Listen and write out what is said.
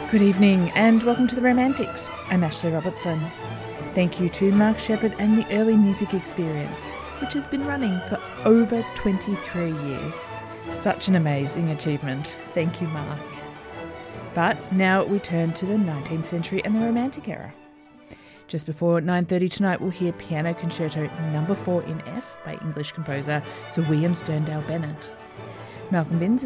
Good evening and welcome to The Romantics. I'm Ashley Robertson. Thank you to Mark Sheppard and the Early Music Experience, which has been running for over 23 years. Such an amazing achievement. Thank you, Mark. But now we turn to the 19th century and the Romantic era. Just before 9:30 tonight, we'll hear Piano Concerto No. 4 in F by English composer Sir William Sterndale Bennett. Malcolm Binns